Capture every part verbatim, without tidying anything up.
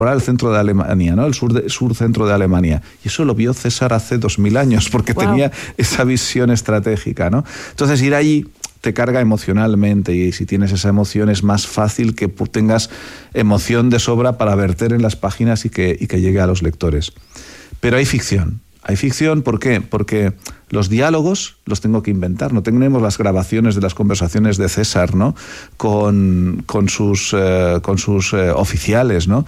el centro de Alemania, ¿no? El sur, de, sur centro de Alemania. Y eso lo vio César hace dos mil años, porque wow. tenía esa visión estratégica, ¿no? Entonces, ir allí te carga emocionalmente, y si tienes esa emoción es más fácil que tengas emoción de sobra para verter en las páginas y que, y que llegue a los lectores. Pero hay ficción. Hay ficción, ¿por qué? Porque los diálogos los tengo que inventar. No tenemos las grabaciones de las conversaciones de César, ¿no? Con, con sus, eh, con sus eh, oficiales, ¿no?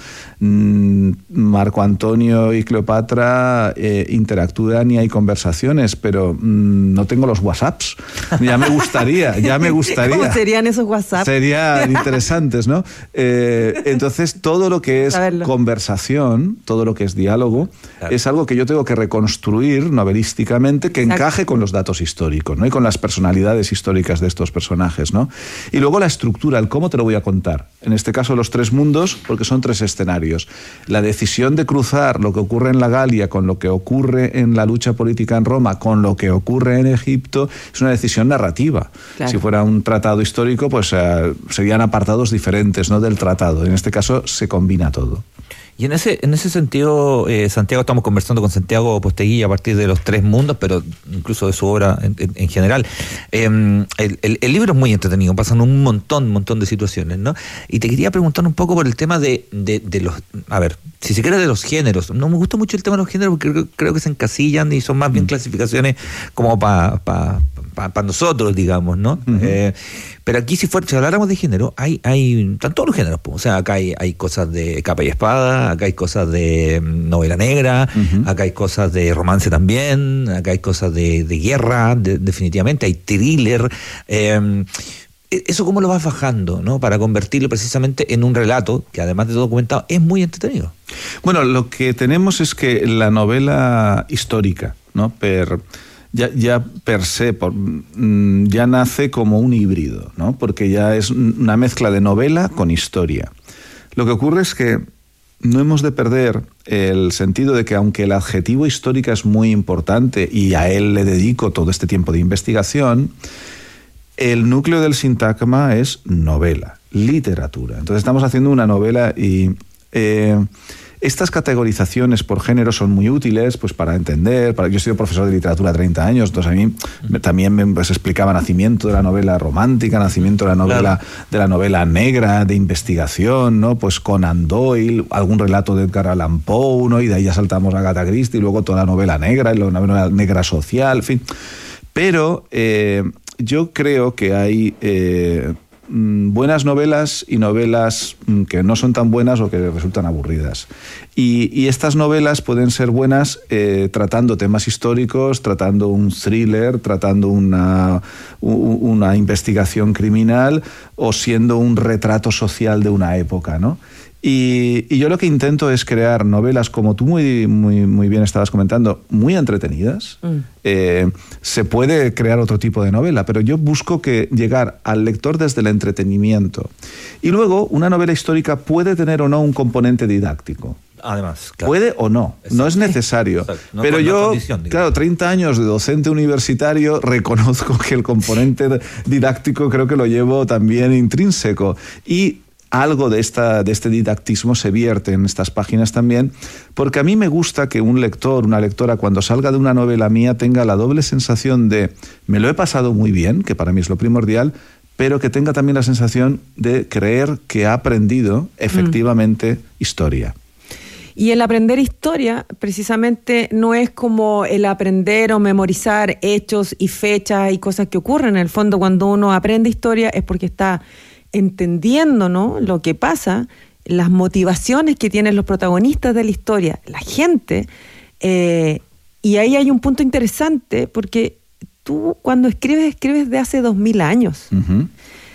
Mm, Marco Antonio y Cleopatra eh, interactúan y hay conversaciones, pero mm, no tengo los WhatsApps. Ya me gustaría, ya me gustaría. ¿Cómo serían esos WhatsApps? Serían interesantes, ¿no? Eh, entonces, todo lo que es Saberlo. conversación, todo lo que es diálogo, claro. es algo que yo tengo que reconstruir novelísticamente, que Exacto. encaje con los datos históricos, ¿no? Y con las personalidades históricas de estos personajes, ¿no? Y luego la estructura, el cómo te lo voy a contar. En este caso, los tres mundos, porque son tres escenarios. La decisión de cruzar lo que ocurre en la Galia con lo que ocurre en la lucha política en Roma, con lo que ocurre en Egipto, es una decisión narrativa. Claro. Si fuera un tratado histórico, pues eh, serían apartados diferentes, ¿no? Del tratado. En este caso, se combina todo. Y en ese en ese sentido, eh, Santiago, estamos conversando con Santiago Posteguilla a partir de los tres mundos, pero incluso de su obra en, en, en general. Eh, el, el, el libro es muy entretenido, pasan un montón, un montón de situaciones, ¿no? Y te quería preguntar un poco por el tema de, de, de los, a ver, si se quiere de los géneros. No me gusta mucho el tema de los géneros porque creo, creo que se encasillan y son más bien clasificaciones como para pa, pa, pa nosotros, digamos, ¿no? Uh-huh. Eh, pero aquí, si, fuera, si habláramos de género, hay, hay están todos los géneros. O sea, acá hay, hay cosas de capa y espada, acá hay cosas de novela negra, uh-huh. acá hay cosas de romance también, acá hay cosas de, de guerra, de, definitivamente, hay thriller. Eh, ¿Eso cómo lo vas bajando, ¿no? Para convertirlo precisamente en un relato que, además de todo documentado, es muy entretenido? Bueno, lo que tenemos es que la novela histórica, ¿no? Per... Ya, ya per se, por, ya nace como un híbrido, ¿no? Porque ya es una mezcla de novela con historia. Lo que ocurre es que no hemos de perder el sentido de que, aunque el adjetivo histórica es muy importante y a él le dedico todo este tiempo de investigación, el núcleo del sintagma es novela, literatura. Entonces estamos haciendo una novela y... Eh, Estas categorizaciones por género son muy útiles, pues, para entender. Para, yo he sido profesor de literatura treinta años, entonces a mí me, también me pues, explicaba nacimiento de la novela romántica, nacimiento de la novela, claro. de la novela negra, de investigación, ¿no? Pues Conan Doyle, algún relato de Edgar Allan Poe, ¿no? Y de ahí ya saltamos a Agatha Christie, y luego toda la novela negra, y la novela negra social, en fin. Pero eh, yo creo que hay... Eh, buenas novelas y novelas que no son tan buenas o que resultan aburridas. Y, y estas novelas pueden ser buenas eh, tratando temas históricos, tratando un thriller, tratando una, una investigación criminal o siendo un retrato social de una época, ¿no? Y, y yo lo que intento es crear novelas, como tú muy, muy, muy bien estabas comentando, muy entretenidas. Mm. Eh, se puede crear otro tipo de novela, pero yo busco que llegar al lector desde el entretenimiento. Y luego, una novela histórica puede tener o no un componente didáctico. Además, claro. Puede o no, Exacto. no es necesario. No, pero yo, claro, treinta años de docente universitario, reconozco que el componente didáctico creo que lo llevo también intrínseco. Y algo de, esta, de este didactismo se vierte en estas páginas también, porque a mí me gusta que un lector, una lectora, cuando salga de una novela mía, tenga la doble sensación de me lo he pasado muy bien, que para mí es lo primordial, pero que tenga también la sensación de creer que ha aprendido efectivamente mm. historia. Y el aprender historia, precisamente, no es como el aprender o memorizar hechos y fechas y cosas que ocurren. En el fondo, cuando uno aprende historia es porque está entendiendo, ¿no?, lo que pasa, las motivaciones que tienen los protagonistas de la historia, la gente. Eh, y ahí hay un punto interesante, porque tú cuando escribes, escribes de hace dos mil años. Uh-huh.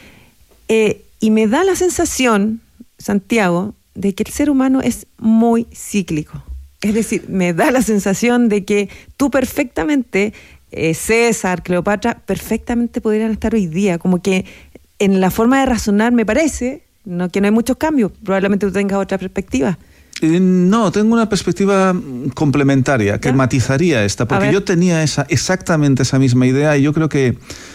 Eh, y me da la sensación, Santiago, de que el ser humano es muy cíclico. Es decir, me da la sensación de que tú perfectamente, eh, César, Cleopatra, perfectamente podrían estar hoy día. Como que en la forma de razonar me parece, no, que no hay muchos cambios. Probablemente tú tengas otra perspectiva. Eh, no, tengo una perspectiva complementaria que ¿Ah? matizaría esta, porque yo tenía esa, exactamente esa misma idea, y yo creo que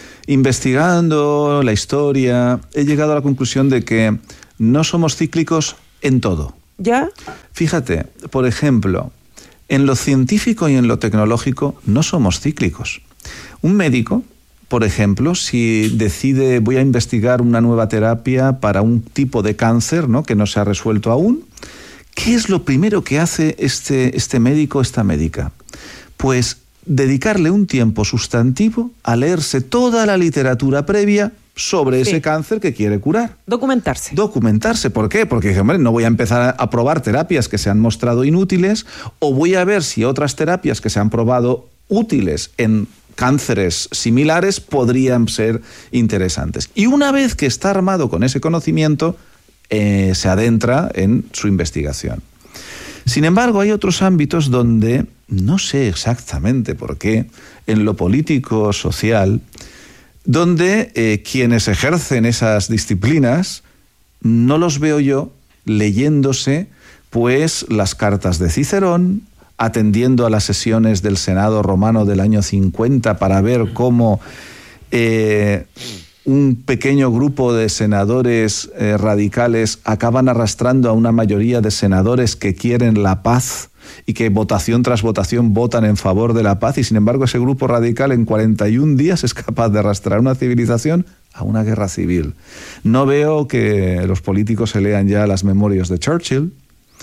investigando la historia he llegado a la conclusión de que no somos cíclicos en todo. ¿Ya? Fíjate, por ejemplo, en lo científico y en lo tecnológico no somos cíclicos. Un médico, por ejemplo, si decide voy a investigar una nueva terapia para un tipo de cáncer, ¿no?, que no se ha resuelto aún, ¿qué es lo primero que hace este, este médico, esta médica? Pues dedicarle un tiempo sustantivo a leerse toda la literatura previa sobre sí. ese cáncer que quiere curar. Documentarse. Documentarse. ¿Por qué? Porque dice, hombre, no voy a empezar a probar terapias que se han mostrado inútiles, o voy a ver si otras terapias que se han probado útiles en cánceres similares podrían ser interesantes. Y una vez que está armado con ese conocimiento, eh, se adentra en su investigación. Sin embargo, hay otros ámbitos donde, no sé exactamente por qué, en lo político, social, donde eh, quienes ejercen esas disciplinas no los veo yo leyéndose pues las cartas de Cicerón, atendiendo a las sesiones del Senado romano del año cincuenta para ver cómo eh, un pequeño grupo de senadores eh, radicales acaban arrastrando a una mayoría de senadores que quieren la paz y que votación tras votación votan en favor de la paz, y sin embargo ese grupo radical en cuarenta y un días es capaz de arrastrar una civilización a una guerra civil. No veo que los políticos se lean ya las memorias de Churchill,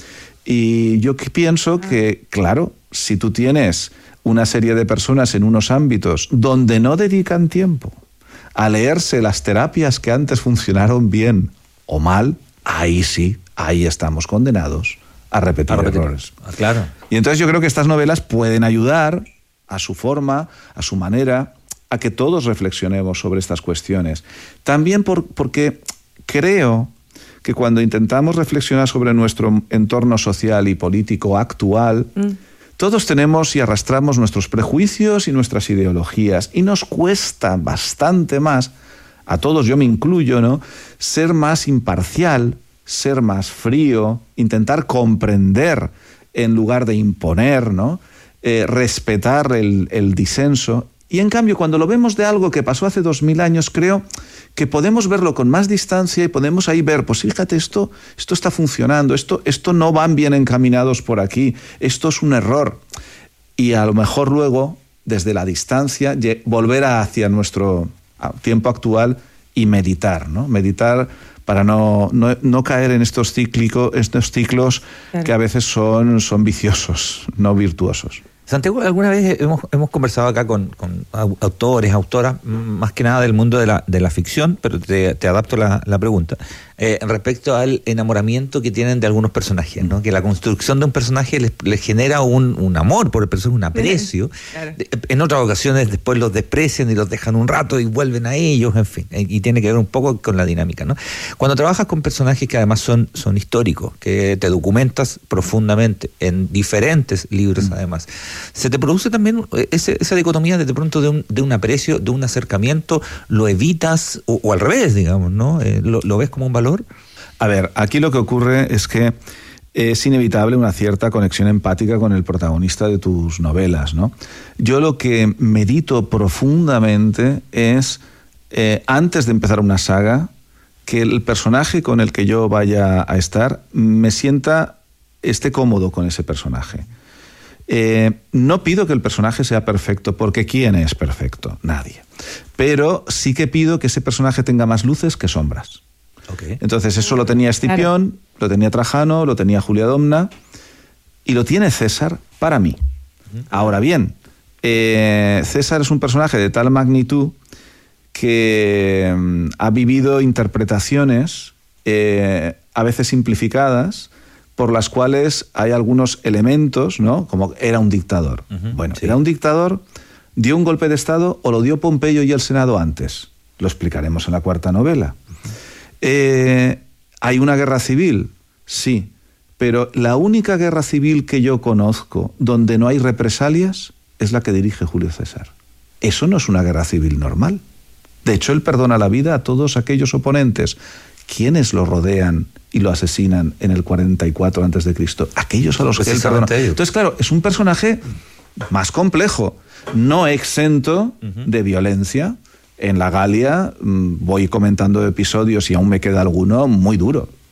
y yo pienso que, claro, si tú tienes una serie de personas en unos ámbitos donde no dedican tiempo a leerse las terapias que antes funcionaron bien o mal, ahí sí, ahí estamos condenados a repetir, a repetir errores. Ah, claro. Y entonces yo creo que estas novelas pueden ayudar a su forma, a su manera, a que todos reflexionemos sobre estas cuestiones. También por, porque creo que cuando intentamos reflexionar sobre nuestro entorno social y político actual, mm. todos tenemos y arrastramos nuestros prejuicios y nuestras ideologías, y nos cuesta bastante más, a todos, yo me incluyo, ¿no?, ser más imparcial, ser más frío, intentar comprender en lugar de imponer, ¿no?, eh, respetar el, el disenso. Y en cambio, cuando lo vemos de algo que pasó hace dos mil años, creo que podemos verlo con más distancia y podemos ahí ver, pues fíjate, esto, esto está funcionando, esto, esto no van bien encaminados por aquí, esto es un error. Y a lo mejor luego, desde la distancia, volver hacia nuestro tiempo actual y meditar, ¿no? Meditar para no, no, no caer en estos, cíclico, estos ciclos claro. que a veces son, son viciosos, no virtuosos. Santiago, alguna vez hemos, hemos conversado acá con, con autores, autoras, más que nada del mundo de la, de la ficción, pero te, te adapto la, la pregunta, eh, respecto al enamoramiento que tienen de algunos personajes, ¿no? Que la construcción de un personaje les, les genera un, un amor por el personaje, un aprecio. Claro. En otras ocasiones después los desprecian y los dejan un rato y vuelven a ellos, en fin, y tiene que ver un poco con la dinámica, ¿no? Cuando trabajas con personajes que además son, son históricos, que te documentas profundamente en diferentes libros mm. además, ¿se te produce también ese, esa dicotomía de, de pronto de un, de un aprecio, de un acercamiento? ¿Lo evitas o, o al revés, digamos, ¿no? Eh, ¿lo, ¿Lo ves como un valor? A ver, aquí lo que ocurre es que es inevitable una cierta conexión empática con el protagonista de tus novelas, ¿no? Yo lo que medito profundamente es, eh, antes de empezar una saga, que el personaje con el que yo vaya a estar me sienta, esté cómodo con ese personaje. Eh, no pido que el personaje sea perfecto, porque ¿quién es perfecto? Nadie. Pero sí que pido que ese personaje tenga más luces que sombras. Okay. Entonces eso lo tenía Escipión, claro. lo tenía Trajano, lo tenía Julia Domna, y lo tiene César para mí. Uh-huh. Ahora bien, eh, César es un personaje de tal magnitud que um, ha vivido interpretaciones eh, a veces simplificadas, por las cuales hay algunos elementos, ¿no? Como era un dictador. Uh-huh, bueno, sí. Era un dictador, dio un golpe de Estado o lo dio Pompeyo y el Senado antes. Lo explicaremos en la cuarta novela. Uh-huh. Eh, ¿Hay una guerra civil? Sí, pero la única guerra civil que yo conozco donde no hay represalias es la que dirige Julio César. Eso no es una guerra civil normal. De hecho, él perdona la vida a todos aquellos oponentes. ¿Quiénes lo rodean y lo asesinan en el cuarenta y cuatro antes de Cristo? Aquellos a los que él perdona. Entonces, claro, es un personaje más complejo, no exento uh-huh. de violencia. En la Galia voy comentando episodios y aún me queda alguno muy duro,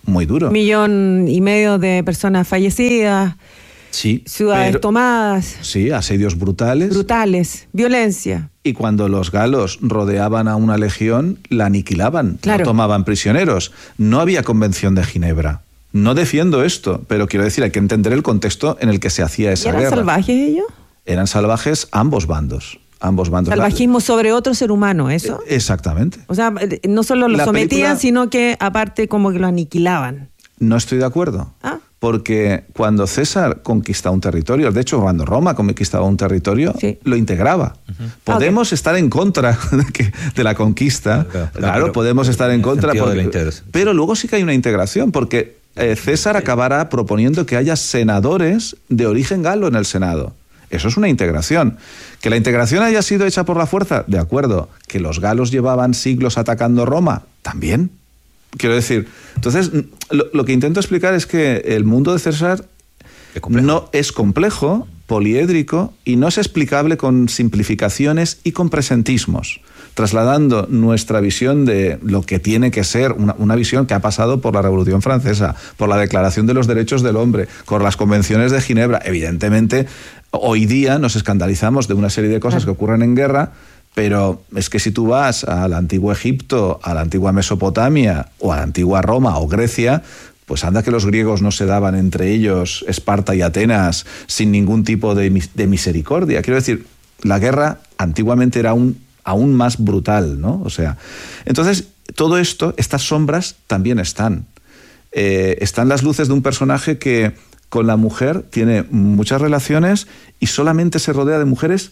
muy duro. Millón y medio de personas fallecidas, sí, ciudades pero, tomadas. Sí, asedios brutales. Brutales, violencia. Y cuando los galos rodeaban a una legión, la aniquilaban, claro. no tomaban prisioneros. No había Convención de Ginebra. No defiendo esto, pero quiero decir, hay que entender el contexto en el que se hacía esa ¿Eran guerra. ¿Eran salvajes ellos? Eran salvajes ambos bandos. Ambos bandos. Salvajismo sobre otro ser humano, ¿eso? Exactamente. O sea, no solo lo la sometían, película... sino que aparte como que lo aniquilaban. No estoy de acuerdo. ¿Ah? Porque cuando César conquista un territorio, de hecho cuando Roma conquistaba un territorio, sí. lo integraba. Uh-huh. Podemos okay. estar en contra de, que, de la conquista, claro, claro, claro podemos estar en contra, porque, pero luego sí que hay una integración, porque eh, César acabará proponiendo que haya senadores de origen galo en el Senado. Eso es una integración. Que la integración haya sido hecha por la fuerza, de acuerdo. Que los galos llevaban siglos atacando Roma, también. Quiero decir, entonces, lo, lo que intento explicar es que el mundo de César es no es complejo, poliédrico, y no es explicable con simplificaciones y con presentismos, trasladando nuestra visión de lo que tiene que ser una, una visión que ha pasado por la Revolución Francesa, por la Declaración de los Derechos del Hombre, por las Convenciones de Ginebra. Evidentemente, hoy día nos escandalizamos de una serie de cosas que ocurren en guerra, pero es que si tú vas al antiguo Egipto, a la antigua Mesopotamia o a la antigua Roma o Grecia, pues anda que los griegos no se daban entre ellos, Esparta y Atenas, sin ningún tipo de, de misericordia. Quiero decir, la guerra antiguamente era aún, aún más brutal, ¿no? O sea, entonces, todo esto, estas sombras también están. Eh, están las luces de un personaje que con la mujer tiene muchas relaciones y solamente se rodea de mujeres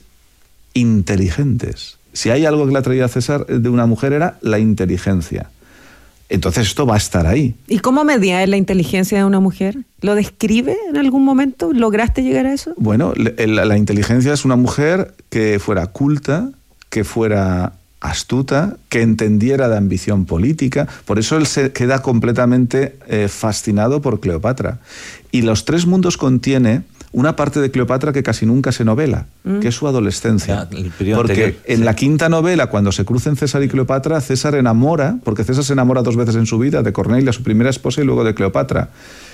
inteligentes. Si hay algo que le atraía a César de una mujer era la inteligencia. Entonces esto va a estar ahí. ¿Y cómo medía la inteligencia de una mujer? ¿Lo describe en algún momento? ¿Lograste llegar a eso? Bueno, la, la inteligencia es una mujer que fuera culta, que fuera astuta, que entendiera de ambición política. Por eso él se queda completamente eh, fascinado por Cleopatra. Y Los Tres Mundos contiene una parte de Cleopatra que casi nunca se novela, mm. que es su adolescencia. Ya, porque anterior, en sí. la quinta novela, cuando se crucen César y Cleopatra, César enamora, porque César se enamora dos veces en su vida, de Cornelia, su primera esposa, y luego de Cleopatra.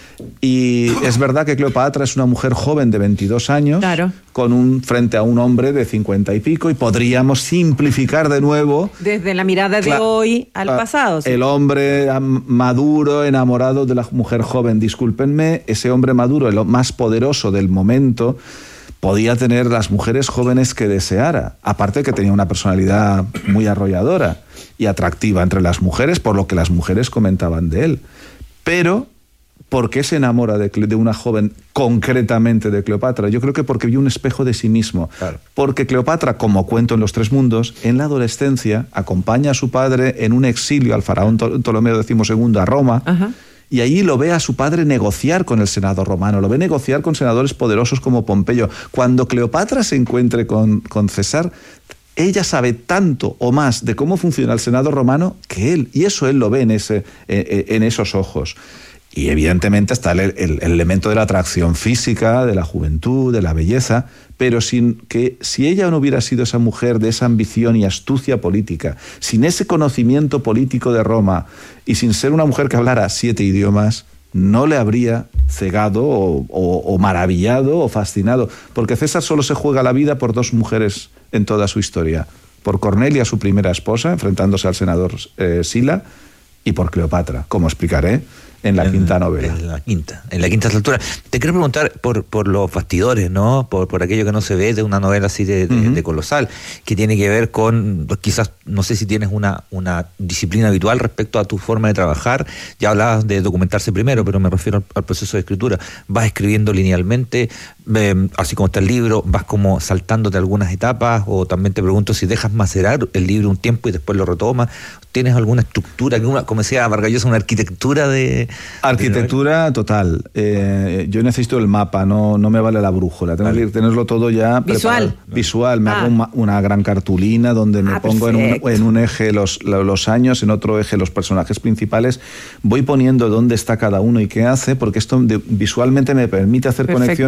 Y es verdad que Cleopatra es una mujer joven de veintidós años, claro. con un frente a un hombre de cincuenta y pico, y podríamos simplificar de nuevo. Desde la mirada de hoy al pasado. Sí. El hombre maduro, enamorado de la mujer joven. Discúlpenme, ese hombre maduro, el más poderoso del momento, podía tener las mujeres jóvenes que deseara. Aparte que tenía una personalidad muy arrolladora y atractiva entre las mujeres, por lo que las mujeres comentaban de él. Pero ¿por qué se enamora de, de una joven concretamente de Cleopatra? Yo creo que porque vio un espejo de sí mismo. Claro. Porque Cleopatra, como cuento en Los Tres Mundos, en la adolescencia acompaña a su padre en un exilio al faraón Ptolomeo décimo segundo a Roma. Ajá. Y allí lo ve a su padre negociar con el Senado romano, lo ve negociar con senadores poderosos como Pompeyo. Cuando Cleopatra se encuentre con, con César, ella sabe tanto o más de cómo funciona el Senado romano que él, y eso él lo ve en, ese, en, en esos ojos. Y evidentemente está el, el, el elemento de la atracción física, de la juventud, de la belleza, pero sin que si ella no hubiera sido esa mujer de esa ambición y astucia política, sin ese conocimiento político de Roma y sin ser una mujer que hablara siete idiomas, no le habría cegado o, o, o maravillado o fascinado, porque César solo se juega la vida por dos mujeres en toda su historia, por Cornelia, su primera esposa, enfrentándose al senador eh, Sila, y por Cleopatra, como explicaré en la en, quinta novela. En la quinta, en la quinta altura. Te quiero preguntar por, por los bastidores, ¿no? Por, por aquello que no se ve de una novela así de, de, uh-huh. de colosal, que tiene que ver con, quizás, no sé si tienes una, una disciplina habitual respecto a tu forma de trabajar. Ya hablabas de documentarse primero, pero me refiero al, al proceso de escritura. Vas escribiendo linealmente, eh, así como está el libro, vas como saltándote algunas etapas, o también te pregunto si dejas macerar el libro un tiempo y después lo retomas. ¿Tienes alguna estructura, como decía Vargas Llosa, una arquitectura de...? Arquitectura de total. Eh, yo necesito el mapa, no, no me vale la brújula. Tengo vale. que tenerlo todo ya visual. Preparado. Visual. Me ah. hago una, una gran cartulina donde me ah, pongo en un, en un eje los, los años, en otro eje los personajes principales. Voy poniendo dónde está cada uno y qué hace, porque esto de, visualmente me permite hacer perfecto. Conexiones como en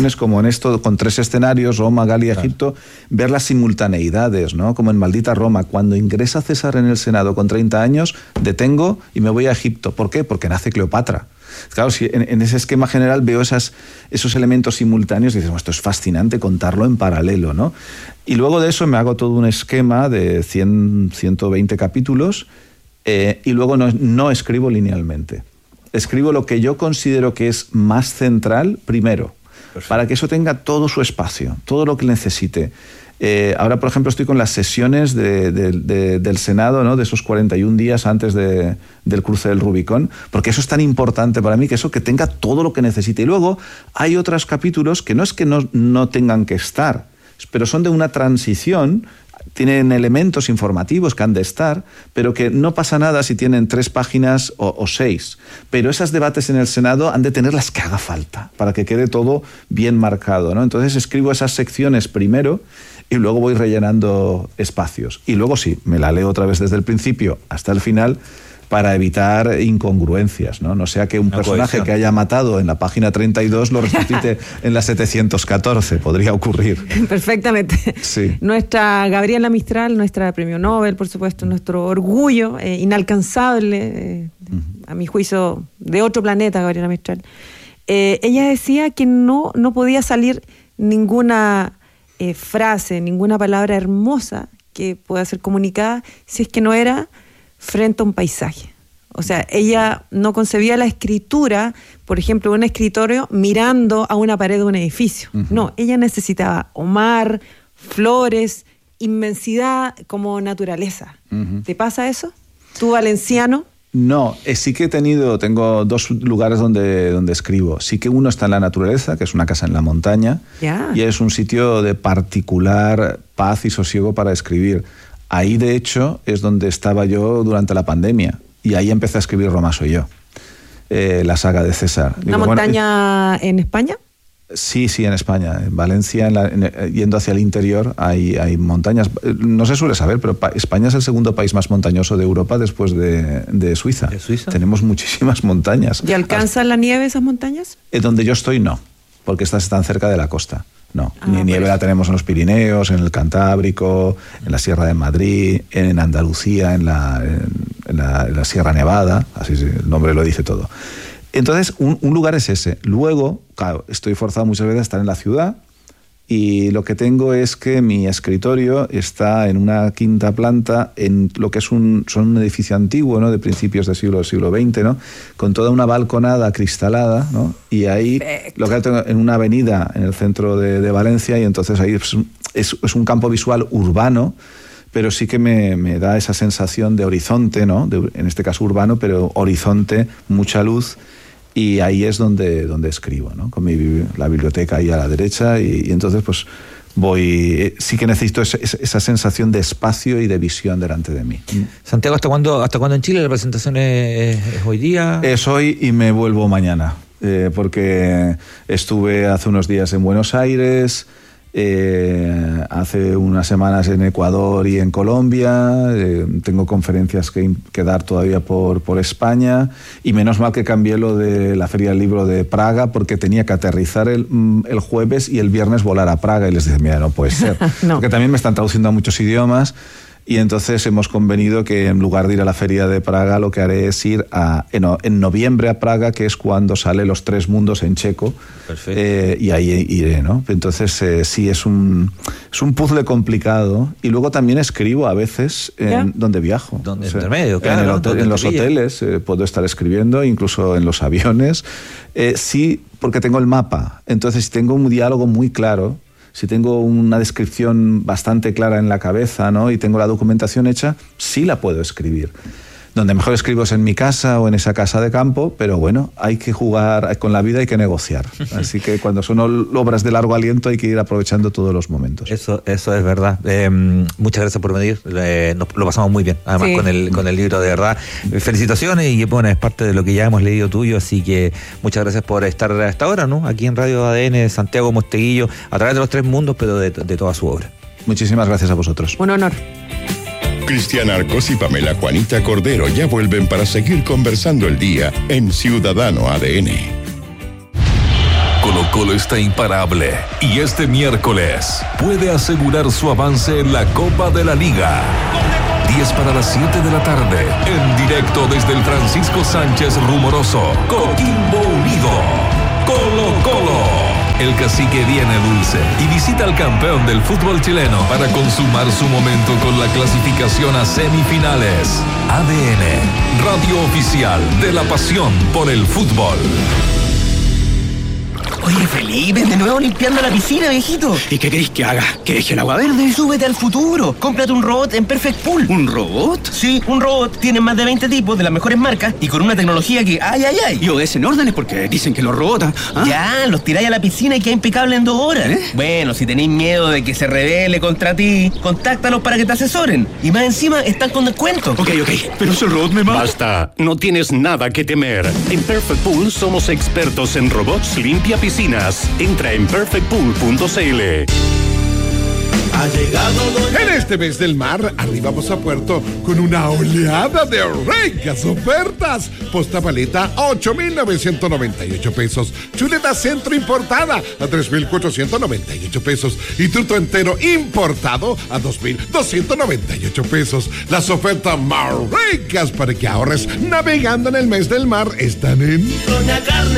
con esto, con tres escenarios, Roma, Galia, claro. Egipto, ver las simultaneidades, ¿no? Como en Maldita Roma, cuando ingresa César en el Senado con treinta años, detengo y me voy a Egipto. ¿Por qué? Porque nace Cleopatra. Claro, si en, en ese esquema general veo esas, esos elementos simultáneos y dices, bueno, esto es fascinante contarlo en paralelo, ¿no? Y luego de eso me hago todo un esquema de cien, ciento veinte capítulos eh, y luego no, no escribo linealmente. Escribo lo que yo considero que es más central primero, perfecto, para que eso tenga todo su espacio, todo lo que necesite. Eh, ahora, por ejemplo, estoy con las sesiones de, de, de, del Senado, ¿no? De esos cuarenta y un días antes de, del cruce del Rubicón, porque eso es tan importante para mí, que eso que tenga todo lo que necesite. Y luego hay otros capítulos que no es que no, no tengan que estar, pero son de una transición, tienen elementos informativos que han de estar, pero que no pasa nada si tienen tres páginas o, o seis. Pero esos debates en el Senado han de tener las que haga falta, para que quede todo bien marcado, ¿no? Entonces escribo esas secciones primero y luego voy rellenando espacios. Y luego sí, me la leo otra vez desde el principio hasta el final, para evitar incongruencias, ¿no? No sea que un Una personaje cohesión. que haya matado en la página treinta y dos lo resucite en la setecientos catorce, podría ocurrir. Perfectamente. Sí. Nuestra Gabriela Mistral, nuestra premio Nobel, por supuesto, nuestro orgullo eh, inalcanzable, eh, uh-huh. a mi juicio, de otro planeta, Gabriela Mistral. Eh, ella decía que no, no podía salir ninguna eh, frase, ninguna palabra hermosa que pueda ser comunicada si es que no era frente a un paisaje. O sea, ella no concebía la escritura, por ejemplo, un escritorio mirando a una pared de un edificio. Uh-huh. No, ella necesitaba o mar, flores, inmensidad como naturaleza. Uh-huh. ¿Te pasa eso? ¿Tú, valenciano? No, eh, sí que he tenido, tengo dos lugares donde, donde escribo. Sí que uno está en la naturaleza, que es una casa en la montaña, yeah. y es un sitio de particular paz y sosiego para escribir. Ahí, de hecho, es donde estaba yo durante la pandemia. Y ahí empecé a escribir Roma soy yo, eh, la saga de César. ¿Una Digo, montaña bueno, en España? Sí, sí, en España. En Valencia, en la, en, yendo hacia el interior, hay, hay montañas. No se suele saber, pero pa, España es el segundo país más montañoso de Europa después de, de Suiza. ¿De Suiza? Tenemos muchísimas montañas. ¿Y alcanza la nieve esas montañas? Eh, donde yo estoy, no, porque estas están cerca de la costa. No, ah, ni nieve pues. la tenemos en los Pirineos, en el Cantábrico, en la Sierra de Madrid, en Andalucía, en la, en, en la, en la Sierra Nevada, así el nombre lo dice todo. Entonces, un, un lugar es ese. Luego, claro, estoy forzado muchas veces a estar en la ciudad y lo que tengo es que mi escritorio está en una quinta planta, en lo que es un, son un edificio antiguo, ¿no? De principios del siglo, siglo veinte, ¿no? Con toda una balconada cristalada, ¿no? Y ahí Perfecto. Lo que tengo en una avenida en el centro de, de Valencia, y entonces ahí es, es, es un campo visual urbano, pero sí que me, me da esa sensación de horizonte, ¿no? De, en este caso urbano, pero horizonte, mucha luz. Y ahí es donde, donde escribo, ¿no? Con mi, la biblioteca ahí a la derecha y, y entonces pues voy, sí que necesito esa, esa sensación de espacio y de visión delante de mí. Santiago, ¿hasta cuándo, hasta cuándo en Chile? ¿La presentación es, es hoy día? Es hoy y me vuelvo mañana, eh, porque estuve hace unos días en Buenos Aires, Eh, hace unas semanas en Ecuador y en Colombia, eh, tengo conferencias que, que dar todavía por, por España, y menos mal que cambié lo de la Feria del Libro de Praga, porque tenía que aterrizar el, el jueves y el viernes volar a Praga, y les dije, mira, no puede ser, no. Porque también me están traduciendo a muchos idiomas. Y entonces hemos convenido que en lugar de ir a la Feria de Praga, lo que haré es ir a, en, en noviembre a Praga, que es cuando sale Los Tres Mundos en checo. Perfecto. Eh, y ahí iré, ¿no? Entonces eh, sí, es un, es un puzzle complicado. Y luego también escribo a veces en donde viajo. Donde o sea, intermedio, claro. En, el hotel, en los hoteles eh, puedo estar escribiendo, incluso en los aviones. Eh, sí, porque tengo el mapa. Entonces, si tengo un diálogo muy claro, si tengo una descripción bastante clara en la cabeza, ¿no? Y tengo la documentación hecha, sí la puedo escribir. Donde mejor escribo es en mi casa o en esa casa de campo, pero bueno, hay que jugar con la vida, hay que negociar. Así que cuando son obras de largo aliento hay que ir aprovechando todos los momentos. Eso, eso es verdad. Eh, muchas gracias por venir. Eh, nos, lo pasamos muy bien, además, sí. con el con el libro, de verdad. Felicitaciones, y bueno, es parte de lo que ya hemos leído tuyo, así que muchas gracias por estar hasta ahora, ¿no? Aquí en Radio A D N, Santiago Mosteguillo, a través de Los Tres Mundos, pero de, de toda su obra. Muchísimas gracias a vosotros. Un honor. Cristian Arcos y Pamela Juanita Cordero ya vuelven para seguir conversando el día en Ciudadano A D N. Colo Colo está imparable y este miércoles puede asegurar su avance en la Copa de la Liga. diez para las siete de la tarde, en directo desde el Francisco Sánchez Rumoroso, Coquimbo Unido. Colo Colo. El cacique viene dulce y visita al campeón del fútbol chileno para consumar su momento con la clasificación a semifinales. A D N, radio oficial de la pasión por el fútbol. Oye, Felipe, de nuevo limpiando la piscina, viejito. ¿Y qué querés que haga? ¿Que deje el agua verde? Súbete al futuro. Cómprate un robot en Perfect Pool. ¿Un robot? Sí, un robot. Tienen más de veinte tipos de las mejores marcas y con una tecnología que ¡ay, ay, ay! Y obedecen órdenes porque dicen que los robots... ¿ah? Ya, los tiráis a la piscina y queda impecable en dos horas. ¿Eh? Bueno, si tenéis miedo de que se rebele contra ti, contáctalos para que te asesoren. Y más encima, están con descuento. Ok, ok, pero si el robot me mata... Basta, no tienes nada que temer. En Perfect Pool somos expertos en robots limpia piscinas. Entra en perfect pool punto c l. Ha llegado doña... En este mes del mar, arribamos a Puerto con una oleada de ricas ofertas. Posta paleta a ocho mil novecientos noventa y ocho pesos. Chuleta centro importada a tres mil cuatrocientos noventa y ocho pesos. Y truto entero importado a dos mil doscientos noventa y ocho pesos. Las ofertas más ricas para que ahorres navegando en el mes del mar están en Doña Carne.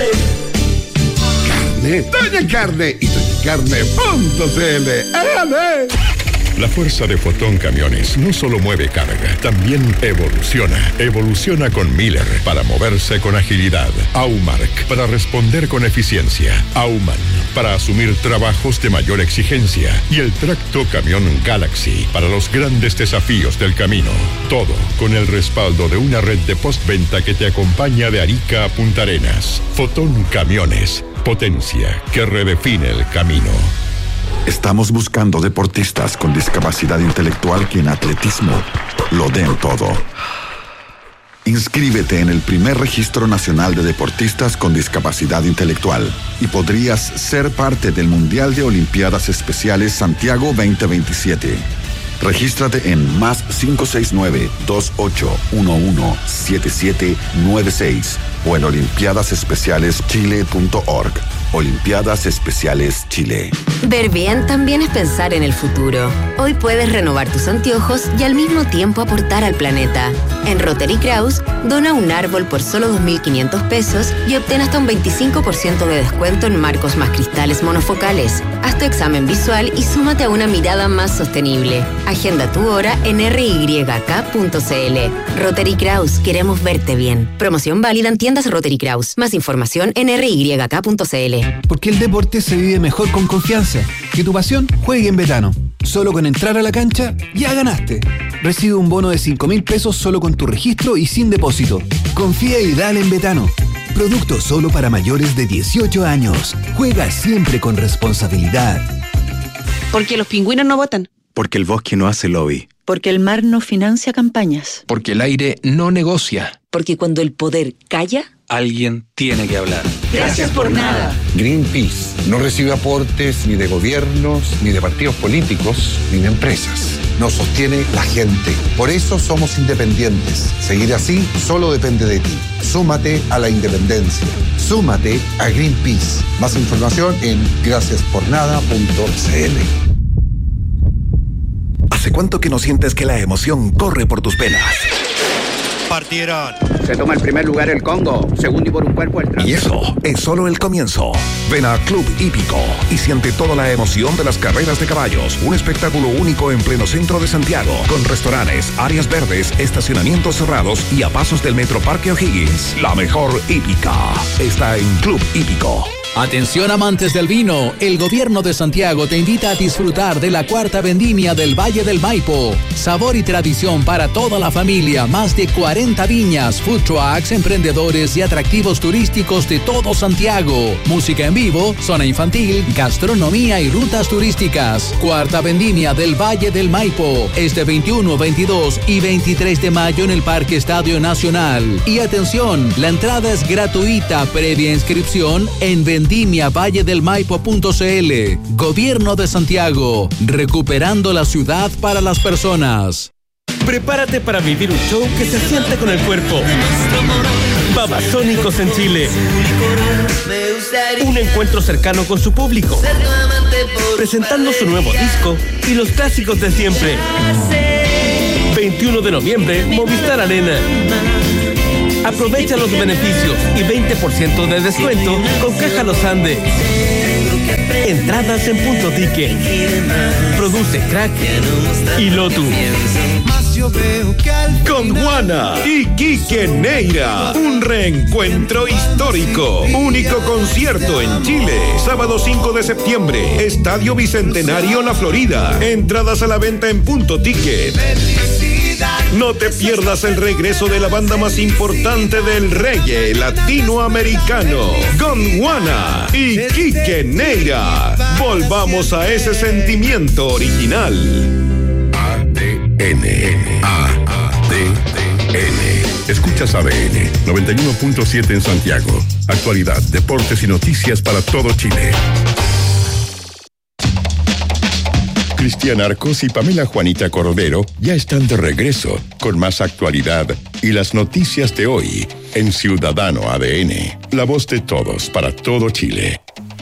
Doña Carne y doña carne punto c l. ¡Éale! La fuerza de Fotón Camiones no solo mueve carga, también evoluciona. Evoluciona con Miller para moverse con agilidad. Aumark para responder con eficiencia. Auman para asumir trabajos de mayor exigencia. Y el tracto camión Galaxy para los grandes desafíos del camino. Todo con el respaldo de una red de postventa que te acompaña de Arica a Punta Arenas. Fotón Camiones. Potencia que redefine el camino. Estamos buscando deportistas con discapacidad intelectual que en atletismo lo den todo. Inscríbete en el primer registro nacional de deportistas con discapacidad intelectual y podrías ser parte del Mundial de Olimpiadas Especiales Santiago veinte veintisiete. Regístrate en más cinco seis nueve, dos ocho uno uno, siete siete nueve seis o en olimpiadas especiales chile punto org. Olimpiadas Especiales Chile. Ver bien también es pensar en el futuro. Hoy puedes renovar tus anteojos y al mismo tiempo aportar al planeta. En Rotary Kraus, dona un árbol por solo dos mil quinientos pesos y obtén hasta un veinticinco por ciento de descuento en marcos más cristales monofocales. Haz tu examen visual y súmate a una mirada más sostenible. Agenda tu hora en r y k punto c l. Rotary Kraus, queremos verte bien. Promoción válida en tiendas Rotary Kraus. Más información en r y k punto c l. Porque el deporte se vive mejor con confianza. Que tu pasión juegue en Betano. Solo con entrar a la cancha, ya ganaste. Recibe un bono de cinco mil pesos solo con tu registro y sin depósito. Confía y dale en Betano. Producto solo para mayores de dieciocho años. Juega siempre con responsabilidad. Porque los pingüinos no votan. Porque el bosque no hace lobby. Porque el mar no financia campañas. Porque el aire no negocia. Porque cuando el poder calla, alguien tiene que hablar. Gracias por nada. Greenpeace no recibe aportes ni de gobiernos, ni de partidos políticos, ni de empresas. Nos sostiene la gente. Por eso somos independientes. Seguir así solo depende de ti. Súmate a la independencia. Súmate a Greenpeace. Más información en gracias por nada punto c l. ¿Hace cuánto que no sientes que la emoción corre por tus venas? Partieron. Se toma el primer lugar el Congo, segundo y por un cuerpo el trans. Y eso es solo el comienzo. Ven a Club Hípico y siente toda la emoción de las carreras de caballos. Un espectáculo único en pleno centro de Santiago, con restaurantes, áreas verdes, estacionamientos cerrados y a pasos del Metro Parque O'Higgins. La mejor hípica está en Club Hípico. Atención amantes del vino, el gobierno de Santiago te invita a disfrutar de la cuarta vendimia del Valle del Maipo. Sabor y tradición para toda la familia, más de cuarenta viñas, food trucks, emprendedores y atractivos turísticos de todo Santiago. Música en vivo, zona infantil, gastronomía y rutas turísticas. Cuarta vendimia del Valle del Maipo, este veintiuno, veintidós y veintitrés de mayo en el Parque Estadio Nacional. Y atención, la entrada es gratuita previa inscripción en vendimia valle del maipo punto c l. Gobierno de Santiago, recuperando la ciudad para las personas. Prepárate para vivir un show que se siente con el cuerpo. Babasónicos en Chile. Un encuentro cercano con su público, presentando su nuevo disco y los clásicos de siempre. veintiuno de noviembre, Movistar Arena. Aprovecha los beneficios y veinte por ciento de descuento con Caja Los Andes. Entradas en Punto Ticket. Produce Crack y Lotus. Con Juana y Quique Neira, un reencuentro histórico. Único concierto en Chile, sábado cinco de septiembre, Estadio Bicentenario La Florida. Entradas a la venta en Punto Ticket. No te pierdas el regreso de la banda más importante del reggae latinoamericano, Gondwana y Quique Neira. Volvamos a ese sentimiento original. A D N. A D N. Escuchas A D N noventa y uno punto siete en Santiago. Actualidad, deportes y noticias para todo Chile. Cristian Arcos y Pamela Juanita Cordero ya están de regreso con más actualidad y las noticias de hoy en Ciudadano A D N. La voz de todos para todo Chile.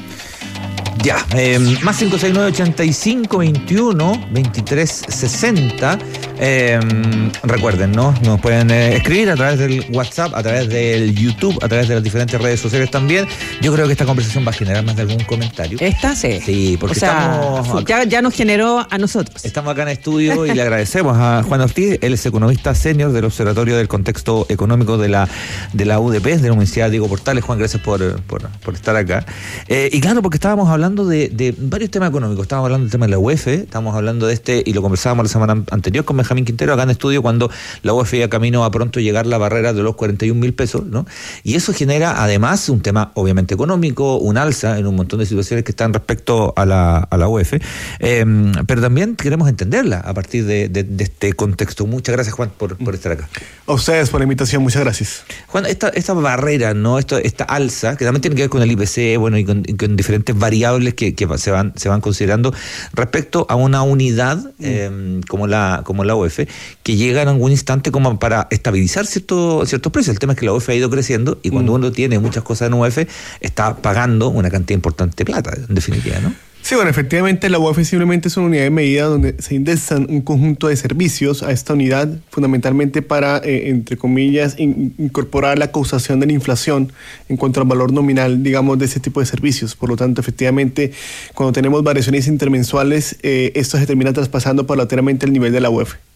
Ya, eh, más cinco seis nueve, ochenta y cinco, veintiuno, veintitrés, sesenta. Eh, recuerden, ¿no? Nos pueden eh, escribir a través del WhatsApp, a través del YouTube, a través de las diferentes redes sociales también. Yo creo que esta conversación va a generar más de algún comentario. ¿Esta? Sí. Sí, porque o sea, estamos... Ya, ya nos generó a nosotros. Estamos acá en estudio y le agradecemos a Juan Ortiz. Él es economista senior del Observatorio del Contexto Económico de la, de la U D P, de la Universidad Diego Portales. Juan, gracias por, por, por estar acá. Eh, y claro, porque estábamos hablando de, de varios temas económicos. Estábamos hablando del tema de la U E F, estábamos hablando de este, y lo conversábamos la semana anterior con Benjamín Quintero acá en estudio, cuando la U E F ya camino a pronto llegar la barrera de los cuarenta y un mil pesos, ¿no? Y eso genera además un tema obviamente económico, un alza en un montón de situaciones que están respecto a la, a la U E F, eh, pero también queremos entenderla a partir de, de, de este contexto. Muchas gracias, Juan, por, por estar acá. A ustedes por la invitación, muchas gracias. Juan, esta, esta barrera, ¿no? Esto, esta alza, que también tiene que ver con el I P C, bueno, y con, y con diferentes variables que, que se van, se van considerando respecto a una unidad eh, como la, como la U E F, que llega en algún instante como para estabilizar cierto, ciertos precios. El tema es que la U E F ha ido creciendo y cuando mm. uno tiene muchas cosas en U E F, está pagando una cantidad importante de plata, en definitiva, ¿no? Sí, bueno, efectivamente la U E F simplemente es una unidad de medida donde se indexan un conjunto de servicios a esta unidad, fundamentalmente para, eh, entre comillas, in, incorporar la causación de la inflación en cuanto al valor nominal, digamos, de ese tipo de servicios. Por lo tanto, efectivamente, cuando tenemos variaciones intermensuales, eh, esto se termina traspasando paulatinamente el nivel de la U E F.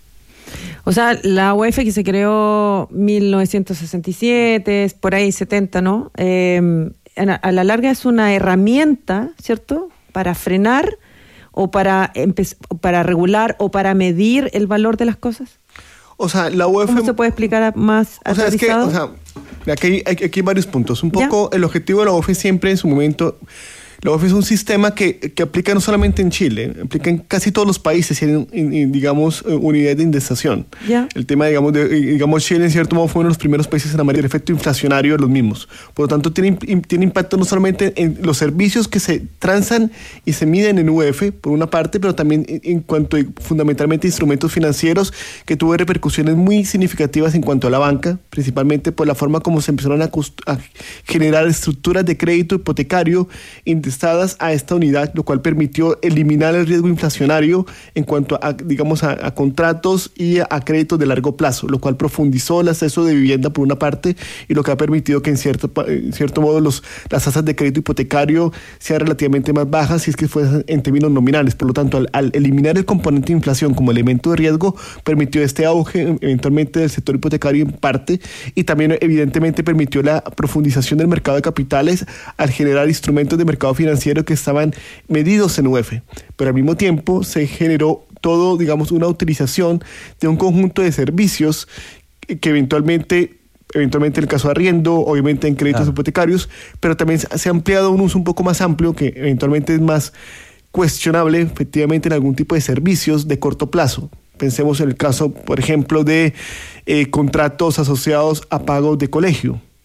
O sea, la U E F que se creó mil novecientos sesenta y siete, por ahí setenta, ¿no? Eh, a la larga es una herramienta, ¿cierto?, para frenar o para empe- para regular o para medir el valor de las cosas. O sea, la U E F... ¿Cómo se puede explicar más o sea, es que, o sea, aquí hay, aquí hay varios puntos. Un poco ¿Ya? El objetivo de la U E F siempre en su momento... La U E F es un sistema que, que aplica no solamente en Chile, aplica en casi todos los países, en, en, en digamos, unidades de indexación. Yeah. El tema, digamos, de, digamos, Chile en cierto modo fue uno de los primeros países en América, el efecto inflacionario de los mismos. Por lo tanto, tiene, tiene impacto no solamente en los servicios que se transan y se miden en U E F, por una parte, pero también en, en cuanto a, fundamentalmente, instrumentos financieros que tuvo repercusiones muy significativas en cuanto a la banca, principalmente por la forma como se empezaron a, a generar estructuras de crédito hipotecario indexadas a esta unidad, lo cual permitió eliminar el riesgo inflacionario en cuanto a, digamos, a, a contratos y a, a créditos de largo plazo, lo cual profundizó el acceso de vivienda por una parte y lo que ha permitido que en cierto, en cierto modo los, las tasas de crédito hipotecario sean relativamente más bajas si es que fuesen en términos nominales. Por lo tanto, al, al eliminar el componente de inflación como elemento de riesgo, permitió este auge eventualmente del sector hipotecario en parte y también evidentemente permitió la profundización del mercado de capitales al generar instrumentos de mercado financiero que estaban medidos en U E F, pero al mismo tiempo se generó todo, digamos, una utilización de un conjunto de servicios que eventualmente, eventualmente en el caso de arriendo, obviamente en créditos ah. hipotecarios, pero también se ha ampliado un uso un poco más amplio que eventualmente es más cuestionable, efectivamente, en algún tipo de servicios de corto plazo. Pensemos en el caso, por ejemplo, de eh, contratos asociados a pagos de colegio.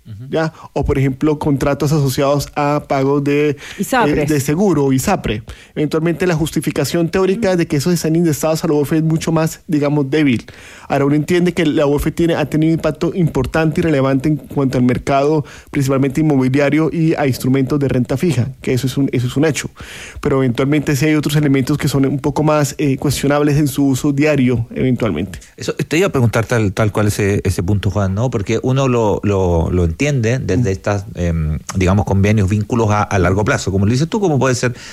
Uh-huh. ¿Ya? O, por ejemplo, contratos asociados a pagos de, eh, de seguro, ISAPRE. Eventualmente, la justificación teórica uh-huh. de que esos están indexados a la U E F es mucho más, digamos, débil. Ahora, uno entiende que la U E F tiene, ha tenido un impacto importante y relevante en cuanto al mercado, principalmente inmobiliario y a instrumentos de renta fija, que eso es un, eso es un hecho. Pero, eventualmente, sí hay otros elementos que son un poco más eh, cuestionables en su uso diario, eventualmente. Eso, te iba a preguntar tal, tal cual ese, ese punto, Juan, ¿no? Porque uno lo, lo, lo entiende desde estas, eh, digamos, convenios, vínculos a, a largo plazo, como lo dices tú, como puede ser